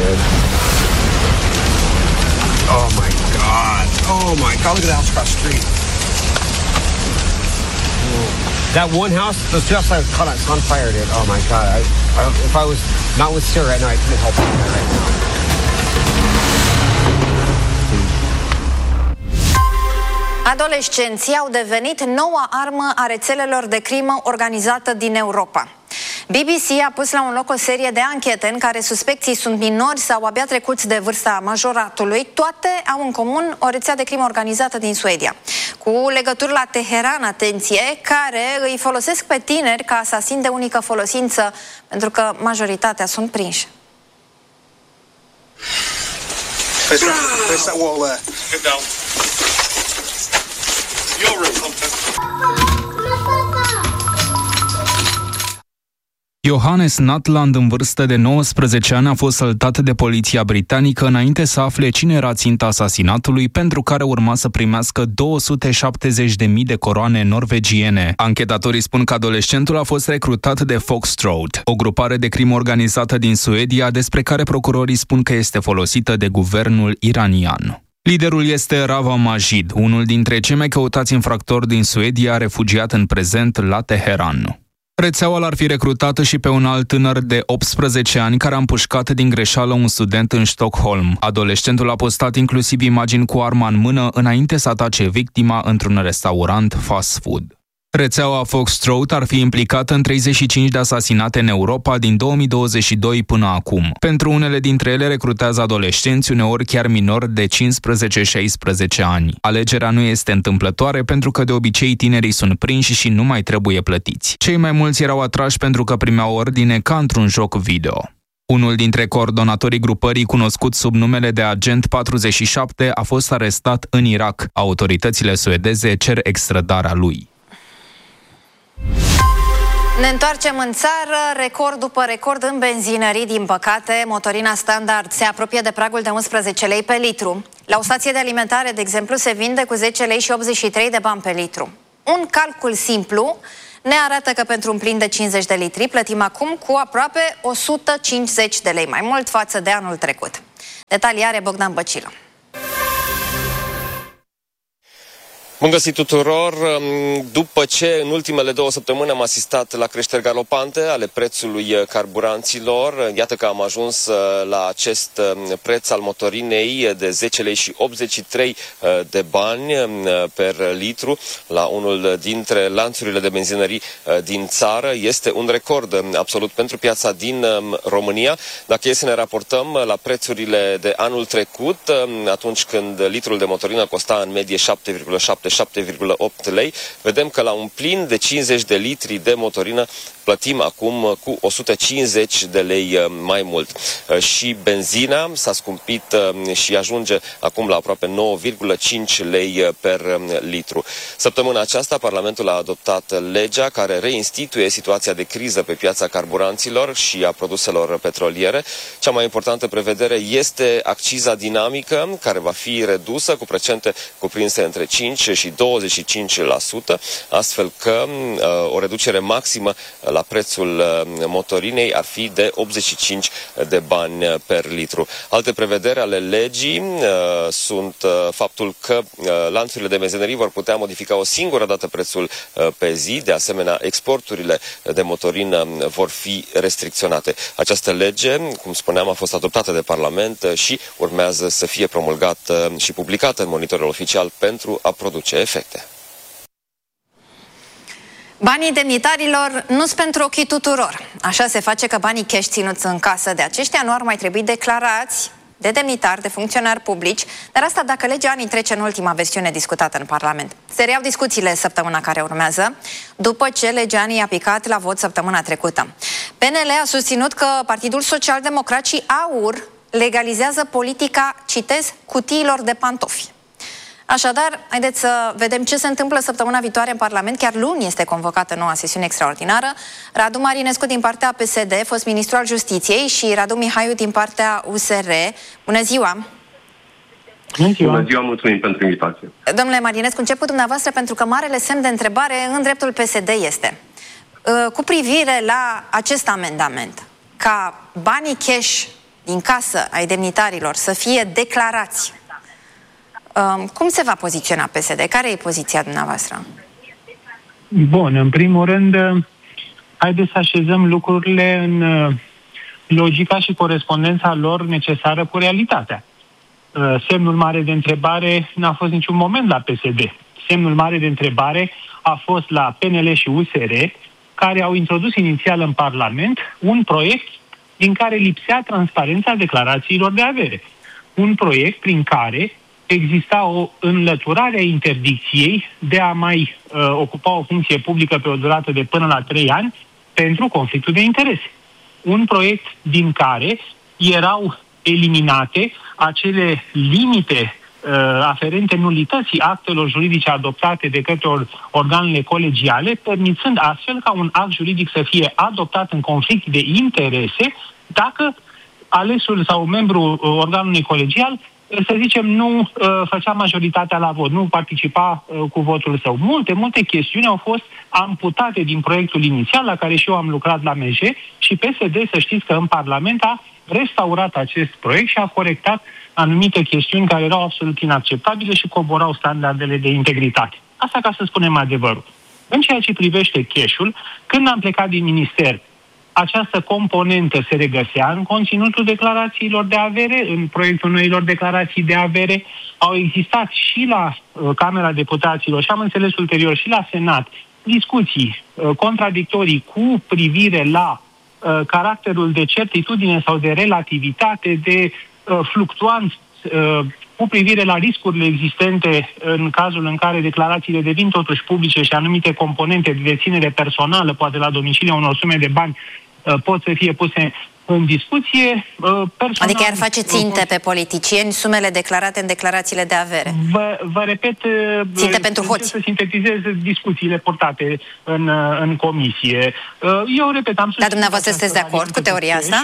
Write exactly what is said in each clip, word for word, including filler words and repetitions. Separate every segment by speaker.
Speaker 1: dude. Oh my god. Oh my god, look at the house across the street. Oh. That one house was just like caught on fire, dude. Oh my god. I, I, if I was not with Sarah right now, I couldn't help it right now.
Speaker 2: Adolescenții au devenit noua armă a rețelelor de crimă organizată din Europa. B B C a pus la un loc o serie de anchete în care suspecții sunt minori sau abia trecuți de vârsta majoratului. Toate au în comun o rețea de crimă organizată din Suedia, cu legături la Teheran, atenție, care îi folosesc pe tineri ca asasini de unică folosință, pentru că majoritatea sunt prinși.
Speaker 1: Face that wall there.
Speaker 3: Get down. Your room, Compton.
Speaker 4: Johannes Natland, în vârstă de nouăsprezece ani, a fost săltat de poliția britanică înainte să afle cine era ținta asasinatului, pentru care urma să primească două sute șaptezeci de mii de coroane norvegiene. Anchetatorii spun că adolescentul a fost recrutat de Foxtrot, o grupare de crimă organizată din Suedia, despre care procurorii spun că este folosită de guvernul iranian. Liderul este Rava Majid, unul dintre cei mai căutați infractori din Suedia, refugiat în prezent la Teheran. Rețeaua l-ar fi recrutat și pe un alt tânăr de optsprezece ani care a împușcat din greșeală un student în Stockholm. Adolescentul a postat inclusiv imagini cu arma în mână înainte să atace victima într-un restaurant fast food. Rețeaua Foxtrot ar fi implicată în treizeci și cinci de asasinate în Europa din două mii douăzeci și doi până acum. Pentru unele dintre ele recrutează adolescenți, uneori chiar minori de cincisprezece șaisprezece ani. Alegerea nu este întâmplătoare pentru că de obicei tinerii sunt prinși și nu mai trebuie plătiți. Cei mai mulți erau atrași pentru că primeau ordine ca într-un joc video. Unul dintre coordonatorii grupării, cunoscut sub numele de Agent patruzeci și șapte, a fost arestat în Irak. Autoritățile suedeze cer extradarea lui.
Speaker 2: Ne întoarcem în țară, record după record în benzinării. Din păcate, motorina standard se apropie de pragul de unsprezece lei pe litru. La o stație de alimentare, de exemplu, se vinde cu zece lei și optzeci și trei de bani pe litru. Un calcul simplu ne arată că pentru un plin de cincizeci de litri plătim acum cu aproape o sută cincizeci de lei mai mult față de anul trecut. Detalii are Bogdan Băcilă.
Speaker 5: Bun găsit tuturor! După ce în ultimele două săptămâni am asistat la creșteri galopante ale prețului carburanților, iată că am ajuns la acest preț al motorinei de zece lei și optzeci și trei de bani per litru la unul dintre lanțurile de benzinării din țară. Este un record absolut pentru piața din România. Dacă e să ne raportăm la prețurile de anul trecut, atunci când litrul de motorină costa în medie șapte virgulă șapte șapte virgulă opt lei, vedem că la un plin de cincizeci de litri de motorină plătim acum cu o sută cincizeci de lei mai mult. Și benzina s-a scumpit și ajunge acum la aproape nouă virgulă cinci lei per litru. Săptămâna aceasta Parlamentul a adoptat legea care reinstituie situația de criză pe piața carburanților și a produselor petroliere. Cea mai importantă prevedere este acciza dinamică, care va fi redusă cu procente cuprinse între cinci și douăzeci și cinci la sută, astfel că uh, o reducere maximă la prețul uh, motorinei ar fi de optzeci și cinci de bani per litru. Alte prevederi ale legii uh, sunt uh, faptul că uh, lanțurile de benzinării vor putea modifica o singură dată prețul uh, pe zi, de asemenea exporturile de motorină vor fi restricționate. Această lege, cum spuneam, a fost adoptată de Parlament și urmează să fie promulgată și publicată în monitorul oficial pentru a produce efecte.
Speaker 2: Banii demnitarilor nu sunt pentru ochii tuturor. Așa se face că banii cash ținuți în casă de aceștia nu ar mai trebui declarați de demnitari, de funcționari publici, dar asta dacă legea ani trece în ultima versiune discutată în Parlament. Se reiau discuțiile săptămâna care urmează, după ce legea ani a picat la vot săptămâna trecută. P N L a susținut că Partidul Social Democrat și AUR legalizează politica, citez, cutiilor de pantofi. Așadar, haideți să vedem ce se întâmplă săptămâna viitoare în Parlament. Chiar luni este convocată noua sesiune extraordinară. Radu Marinescu din partea P S D, fost ministru al Justiției, și Radu Mihaiu din partea U S R. Bună ziua!
Speaker 6: Bună ziua! Bună ziua, mulțumim pentru invitație.
Speaker 2: Domnule Marinescu, încep cu dumneavoastră, pentru că marele semn de întrebare în dreptul P S D este cu privire la acest amendament, ca banii cash din casă ai demnitarilor să fie declarați, cum se va poziționa P S D? Care e poziția dumneavoastră?
Speaker 3: Bun, în primul rând, haideți să așezăm lucrurile în logica și corespondența lor necesară cu realitatea. Semnul mare de întrebare n-a fost niciun moment la P S D. Semnul mare de întrebare a fost la P N L și U S R, care au introdus inițial în Parlament un proiect din care lipsea transparența declarațiilor de avere. Un proiect prin care exista o înlăturare a interdicției de a mai uh, ocupa o funcție publică pe o durată de până la trei ani pentru conflictul de interese. Un proiect din care erau eliminate acele limite uh, aferente nulității actelor juridice adoptate de către organele colegiale, permițând astfel ca un act juridic să fie adoptat în conflict de interese dacă alesul sau membrul organului colegial, să zicem, nu uh, făcea majoritatea la vot, nu participa uh, cu votul său. Multe, multe chestiuni au fost amputate din proiectul inițial, la care și eu am lucrat la M J, și P S D, să știți că în Parlament a restaurat acest proiect și a corectat anumite chestiuni care erau absolut inacceptabile și coborau standardele de integritate. Asta ca să spunem adevărul. În ceea ce privește cash-ul, când am plecat din minister, această componentă se regăsea în conținutul declarațiilor de avere, în proiectul noilor declarații de avere. Au existat și la uh, Camera Deputaților și am înțeles ulterior și la Senat discuții uh, contradictorii cu privire la uh, caracterul de certitudine sau de relativitate, de uh, fluctuanți, uh, cu privire la riscurile existente în cazul în care declarațiile devin totuși publice și anumite componente de deținere personală, poate la domiciliu unor sume de bani, pot să fie puse în discuție. Personal,
Speaker 2: adică ar face ținte pe politicieni sumele declarate în declarațiile de avere.
Speaker 3: Vă, vă repet,
Speaker 2: ținte pentru hoți.
Speaker 3: Să sintetizez discuțiile portate în, în comisie. Eu repet, am
Speaker 2: Dar dumneavoastră sunteți de acord cu teoria asta?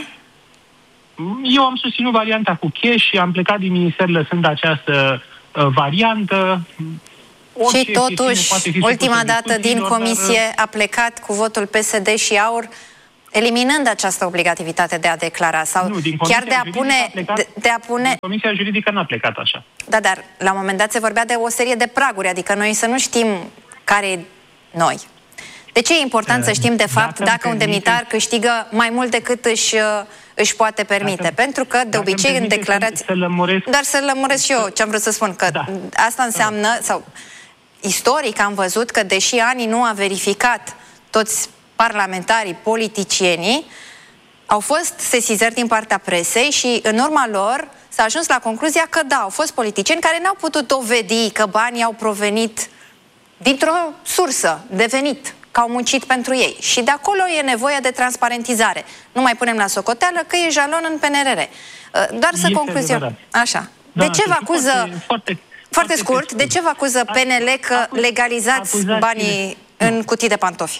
Speaker 3: Eu am susținut varianta cu cash și am plecat din minister lăsând această uh, variantă.
Speaker 2: Orice și totuși, ultima dată din comisie dar... a plecat cu votul P S D și AUR, eliminând această obligativitate de a declara sau
Speaker 3: nu,
Speaker 2: chiar de a pune...
Speaker 3: A plecat,
Speaker 2: de, de a pune...
Speaker 3: Comisia juridică n-a plecat așa.
Speaker 2: Da, dar la un moment dat se vorbea de o serie de praguri, adică noi să nu știm care e noi. De ce e important uh, să știm, de fapt, dacă, dacă un demnitar câștigă mai mult decât își, își poate permite? Dacă, Pentru că, de obicei, în declarații...
Speaker 3: Să lămuresc...
Speaker 2: Dar să lămuresc și eu ce am vrut să spun, că da. asta înseamnă... sau istoric am văzut că, deși ANI nu a verificat toți parlamentarii, politicienii, au fost sesizări din partea presei și, în urma lor, s-a ajuns la concluzia că, da, au fost politicieni care n-au putut dovedi că banii au provenit dintr-o sursă de venit, că au muncit pentru ei. Și de acolo e nevoie de transparentizare. Nu mai punem la socoteală că e jalon în P N R R. Doar să concluzionăm. Așa.
Speaker 3: Da,
Speaker 2: de ce vă acuză...
Speaker 3: Foarte, foarte,
Speaker 2: foarte scurt, de ce vă acuză P N L că legalizați banii în cutii de pantofi?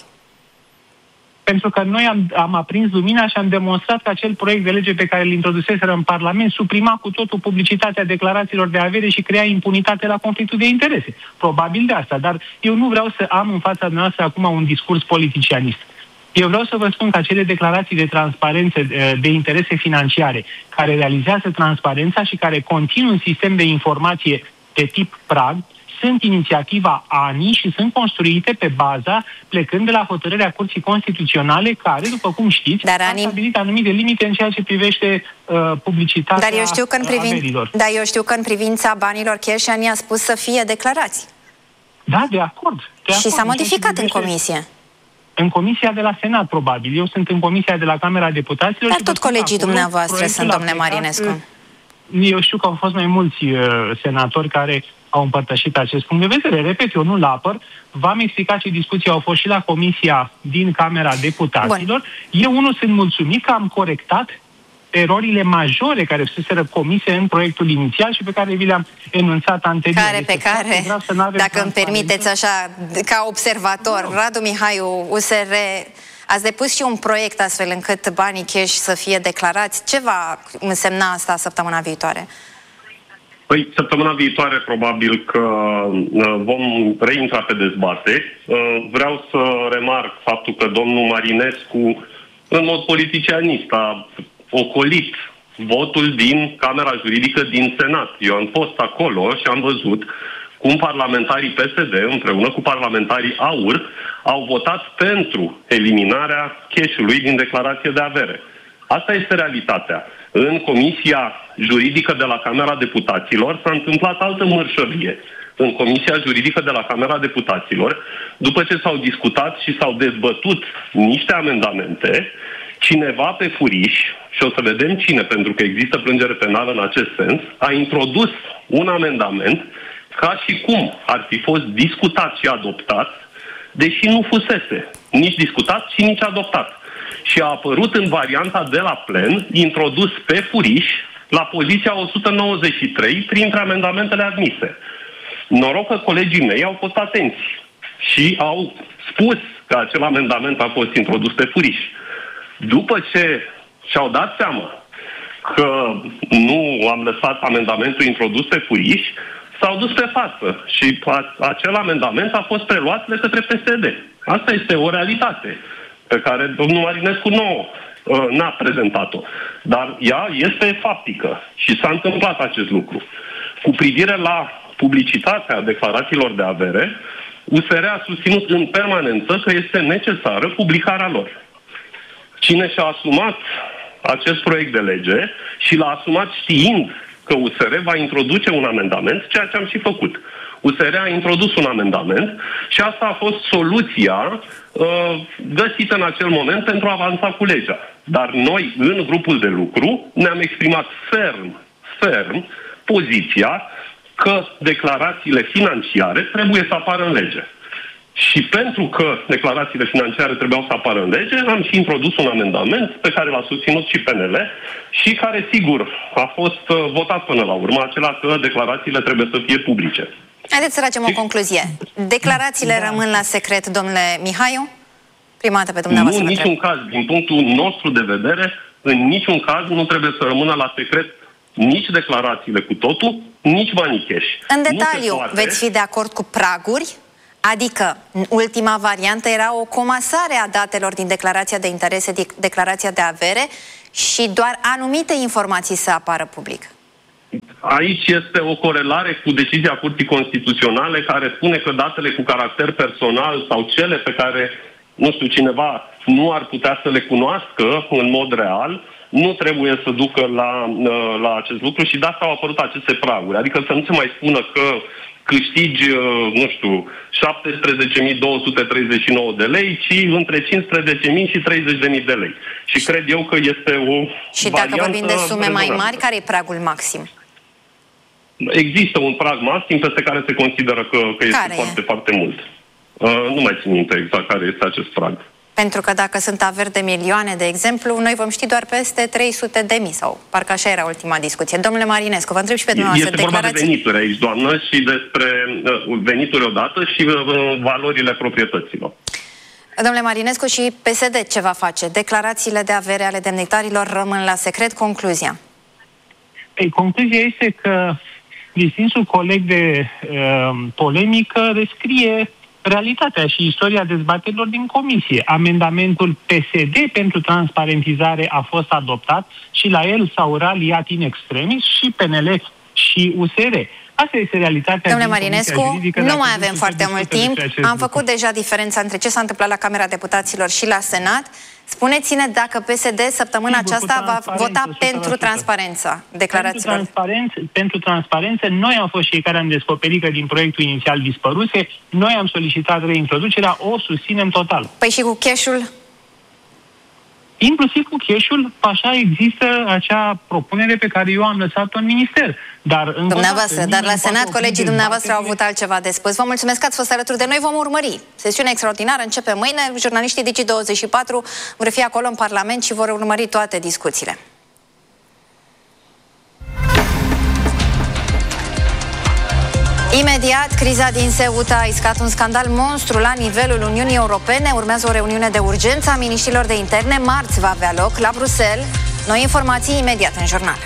Speaker 3: Pentru că noi am, am aprins lumina și am demonstrat că acel proiect de lege pe care îl introduseseră în Parlament suprima cu totul publicitatea declarațiilor de avere și crea impunitate la conflictul de interese. Probabil de asta, dar eu nu vreau să am în fața noastră acum un discurs politicianist. Eu vreau să vă spun că acele declarații de transparență de, de interese financiare care realizează transparența și care conțin un sistem de informație de tip prag, sunt inițiativa ANI și sunt construite pe baza, plecând de la hotărârea Curții Constituționale, care, după cum știți,
Speaker 2: Dar
Speaker 3: a
Speaker 2: ANI...
Speaker 3: stabilit anumite limite în ceea ce privește uh, publicitatea
Speaker 2: Dar eu știu că în privin...
Speaker 3: averilor.
Speaker 2: Dar eu știu că în privința banilor cash ANI a spus să fie declarați.
Speaker 3: Da, de acord. De
Speaker 2: și
Speaker 3: acord.
Speaker 2: s-a modificat
Speaker 3: privește...
Speaker 2: în comisie.
Speaker 3: În comisia de la Senat, probabil. Eu sunt în comisia de la Camera Deputaților.
Speaker 2: Dar tot colegii dumneavoastră sunt, domnule Marinescu.
Speaker 3: Eu știu că au fost mai mulți uh, senatori care au împărtășit acest punct de vedere. Repet, eu nu-l apăr. V-am explicat ce discuții au fost și la comisia din Camera Deputaților. Bun. Eu, unul, sunt mulțumit că am corectat erorile majore care fuseseră comise în proiectul inițial și pe care vi le-am enunțat anterior.
Speaker 2: Care pe care, dacă îmi permiteți așa, ca observator, no. Radu Mihaiu, U S R, ați depus și un proiect astfel încât banii cash să fie declarați. Ce va însemna asta săptămâna viitoare?
Speaker 6: Păi, săptămâna viitoare probabil că vom reintra pe dezbateri. Vreau să remarc faptul că domnul Marinescu, în mod politicianist, a ocolit votul din Camera Juridică din Senat. Eu am fost acolo și am văzut cum parlamentarii P S D, împreună cu parlamentarii AUR, au votat pentru eliminarea cash-ului din declarație de avere. Asta este realitatea. În Comisia Juridică de la Camera Deputaților s-a întâmplat altă mărșăvie. În Comisia Juridică de la Camera Deputaților, după ce s-au discutat și s-au dezbătut niște amendamente, cineva pe furiș, și o să vedem cine, pentru că există plângere penală în acest sens, a introdus un amendament ca și cum ar fi fost discutat și adoptat, deși nu fusese nici discutat și nici adoptat. Și a apărut în varianta de la plen, introdus pe furiș, la poziția o sută nouăzeci și trei, printre amendamentele admise. Noroc că colegii mei au fost atenți și au spus că acel amendament a fost introdus pe furiș. După ce și-au dat seama că nu am lăsat amendamentul introdus pe furiș, s-au dus pe față și acel amendament a fost preluat de către P S D. Asta este o realitate pe care domnul Marinescu nu n-a prezentat-o. Dar ea este faptică și s-a întâmplat acest lucru. Cu privire la publicitatea declarațiilor de avere, U S R a susținut în permanență că este necesară publicarea lor. Cine și-a asumat acest proiect de lege și l-a asumat știind că U S R va introduce un amendament, ceea ce am și făcut. U S R a introdus un amendament și asta a fost soluția uh, găsită în acel moment pentru a avansa cu legea. Dar noi, în grupul de lucru, ne-am exprimat ferm, ferm, poziția că declarațiile financiare trebuie să apară în lege. Și pentru că declarațiile financiare trebuiau să apară în lege, am și introdus un amendament pe care l-a susținut și P N L și care, sigur, a fost uh, votat până la urmă, acela că declarațiile trebuie să fie publice.
Speaker 2: Haideți să tragem o concluzie. Declarațiile da. rămân la secret, domnule Mihaiu? Prima dată pe dumneavoastră.
Speaker 6: Nu, în niciun caz. Din punctul nostru de vedere, în niciun caz nu trebuie să rămână la secret nici declarațiile cu totul, nici banii cash.
Speaker 2: În detaliu, poate... veți fi de acord cu praguri? Adică, ultima variantă era o comasare a datelor din declarația de interese, declarația de avere și doar anumite informații să apară public.
Speaker 6: Aici este o corelare cu decizia Curții Constituționale care spune că datele cu caracter personal sau cele pe care, nu știu, cineva nu ar putea să le cunoască în mod real, nu trebuie să ducă la, la acest lucru și de asta au apărut aceste praguri. Adică să nu se mai spună că câștigi, nu știu, șaptesprezece mii două sute treizeci și nouă de lei, ci între cincisprezece mii și treizeci de mii de lei. Și cred eu că este o
Speaker 2: Și dacă vorbim de sume mai mari, care e pragul maxim?
Speaker 6: Există un prag maxim peste care se consideră că, că este
Speaker 2: care
Speaker 6: foarte,
Speaker 2: e?
Speaker 6: foarte mult. Uh, nu mai țin minte exact care este acest prag.
Speaker 2: Pentru că dacă sunt averi de milioane, de exemplu, noi vom ști doar peste trei sute de mii, sau parcă așa era ultima discuție. Domnule Marinescu, vă întreb și pe dumneavoastră.
Speaker 6: Este declarații... vorba de venituri aici, doamnă, și despre uh, venituri odată și uh, valorile proprietăților.
Speaker 2: Domnule Marinescu, și P S D ce va face? Declarațiile de avere ale demnitarilor rămân la secret. Concluzia?
Speaker 3: Ei, concluzia este că distinsul coleg de uh, polemică descrie realitatea și istoria dezbaterilor din comisie. Amendamentul P S D pentru transparentizare a fost adoptat și la el s-au raliat in extremis și P N L și U S R. Asta este realitatea.
Speaker 2: Domnule Marinescu, nu mai avem foarte mult timp. Am făcut deja diferența între ce s-a întâmplat la Camera Deputaților și la Senat. Spuneți-ne dacă P S D săptămâna Sigur, aceasta va vota pentru transparența declarațiilor.
Speaker 3: Pentru transparență, pentru transparență, noi am fost cei care am descoperit că din proiectul inițial dispăruse, noi am solicitat reintroducerea, o susținem total.
Speaker 2: Păi și cu cash-ul?
Speaker 3: Inclusiv cu cash-ul, așa există acea propunere pe care eu am lăsat-o în minister. Dar în
Speaker 2: dumneavoastră, dar la Senat colegii dumneavoastră au avut altceva de spus. Vă mulțumesc că ați fost alături de noi, vom urmări. Sesiunea extraordinară începe mâine, jurnaliștii Digi douăzeci și patru vor fi acolo în Parlament și vor urmări toate discuțiile. Imediat, criza din Ceuta a iscat un scandal monstru la nivelul Uniunii Europene. Urmează o reuniune de urgență a miniștrilor de interne. Marți va avea loc la Bruxelles. Noi informații imediat în jurnal.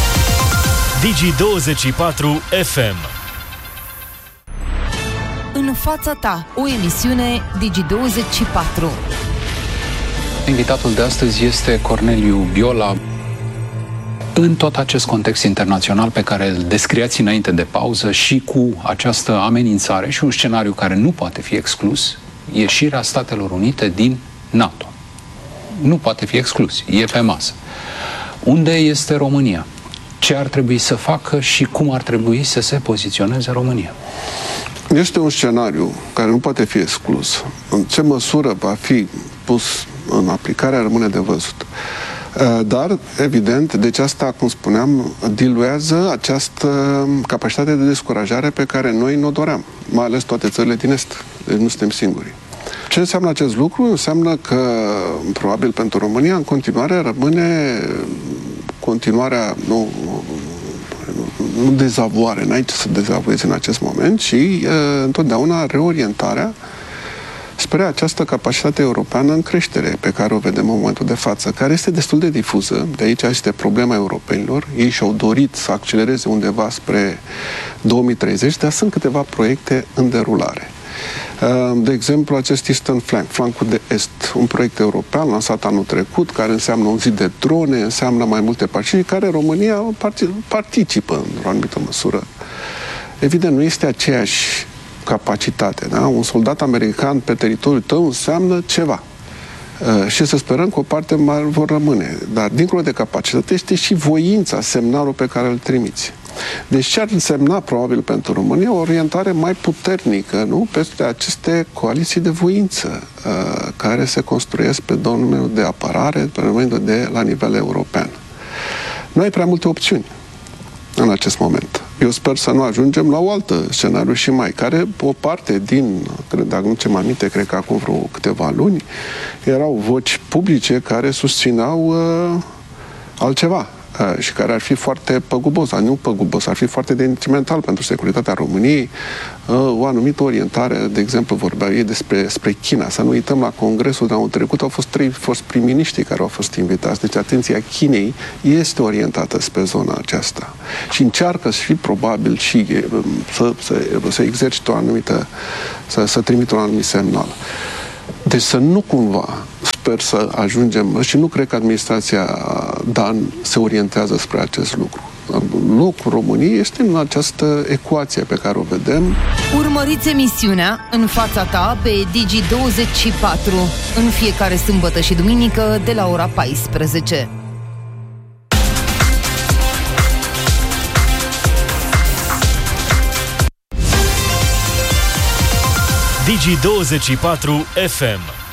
Speaker 7: Digi douăzeci și patru F M.
Speaker 8: În
Speaker 7: fața ta, o emisiune Digi douăzeci și patru.
Speaker 8: Invitatul de astăzi este Corneliu Biola. În tot acest context internațional pe care îl descriați înainte de pauză și cu această amenințare și un scenariu care nu poate fi exclus, ieșirea Statelor Unite din NATO. Nu poate fi exclus, e pe masă. Unde este România? Ce ar trebui să facă și cum ar trebui să se poziționeze România?
Speaker 9: Este un scenariu care nu poate fi exclus. În ce măsură va fi pus în aplicare rămâne de văzut. Dar, evident, deci asta, cum spuneam, diluează această capacitate de descurajare pe care noi ne-o doream, mai ales toate țările din Est. Deci nu suntem singuri. Ce înseamnă acest lucru? Înseamnă că, probabil pentru România, în continuare rămâne continuarea, nu, nu dezavoare, n-ai ce să dezavuezi în acest moment, ci uh, întotdeauna reorientarea spre această capacitate europeană în creștere pe care o vedem în momentul de față, care este destul de difuză. De aici este problema europenilor. Ei și-au dorit să accelereze undeva spre două mii treizeci, dar sunt câteva proiecte în derulare. De exemplu, acest Eastern Flank, flancul de est, un proiect european lansat anul trecut, care înseamnă un zid de drone, înseamnă mai multe partide, care România participă în o anumită măsură. Evident, nu este aceeași capacitate, da? Un soldat american pe teritoriul tău înseamnă ceva. Uh, și să sperăm că o parte mai vor rămâne. Dar, dincolo de capacitate, este și voința, semnalul pe care îl trimiți. Deci ce ar însemna, probabil, pentru România, o orientare mai puternică, nu? Peste aceste coaliții de voință uh, care se construiesc pe domeniul de apărare, pe domeniul de la nivel european. Nu ai prea multe opțiuni în acest moment. Eu sper să nu ajungem la o altă scenariu și mai, care o parte din, dacă nu ce mai aminte, cred că acum vreo câteva luni, erau voci publice care susțineau uh, altceva uh, și care ar fi foarte păgubos, dar nu păgubos, ar fi foarte detrimental pentru securitatea României, uh, o anumită orientare, de exemplu, vorbeau ei despre spre China. Să nu uităm, la Congresul de anul trecut au fost trei fost prim-miniștri care au fost invitați. Deci atenția Chinei este orientată spre zona aceasta. Și încearcă și probabil și să, să, să exercite o anumită, să, să trimită un anumit semnal. Deci să nu cumva, sper să ajungem, și nu cred că administrația Dan se orientează spre acest lucru. Locul României este în această ecuație pe care o vedem.
Speaker 7: Urmăriți emisiunea În fața ta pe Digi douăzeci și patru în fiecare sâmbătă și duminică de la ora paisprezece.
Speaker 10: Digi douăzeci și patru F M.